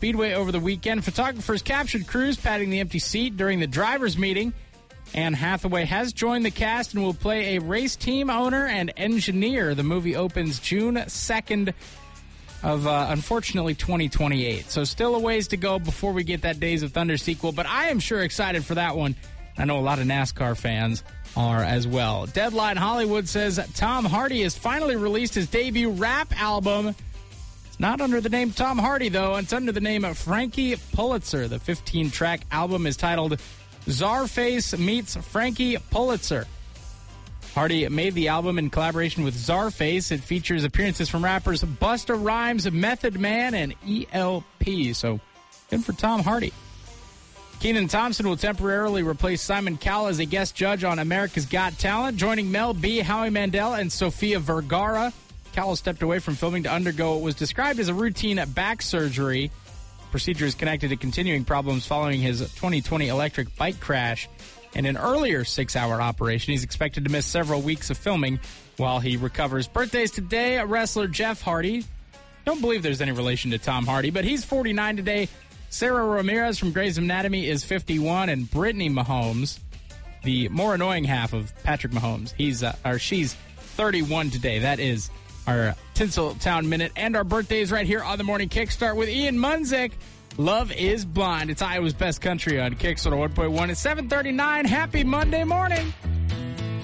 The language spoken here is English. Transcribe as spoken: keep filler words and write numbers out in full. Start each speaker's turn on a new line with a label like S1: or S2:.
S1: Speedway over the weekend. Photographers captured Cruz patting the empty seat during the driver's meeting. Anne Hathaway has joined the cast and will play a race team owner and engineer. The movie opens June second of, uh, unfortunately, twenty twenty-eight. So still a ways to go before we get that Days of Thunder sequel, but I am sure excited for that one. I know a lot of NASCAR fans are as well. Deadline Hollywood says Tom Hardy has finally released his debut rap album. It's not under the name Tom Hardy, though. It's under the name of Frankie Pulitzer. The fifteen-track album is titled Czarface Meets Frankie Pulitzer. Hardy made the album in collaboration with Czarface. It features appearances from rappers Busta Rhymes, Method Man, and E L P. So, good for Tom Hardy. Kenan Thompson will temporarily replace Simon Cowell as a guest judge on America's Got Talent, joining Mel B, Howie Mandel, and Sofia Vergara. Cowell stepped away from filming to undergo what was described as a routine back surgery. Procedure is connected to continuing problems following his twenty twenty electric bike crash. In an earlier six-hour operation, he's expected to miss several weeks of filming while he recovers. Birthdays today, wrestler Jeff Hardy. Don't believe there's any relation to Tom Hardy, but he's forty-nine today. Sarah Ramirez from Grey's Anatomy is fifty-one, and Brittany Mahomes, the more annoying half of Patrick Mahomes, he's uh, or she's thirty-one today. That is our Tinseltown Minute and our birthdays right here on the Morning Kickstart with Ian Munzik. Love is Blind. It's Iowa's best country on Kickstart one point one. It's seven thirty-nine. Happy Monday morning.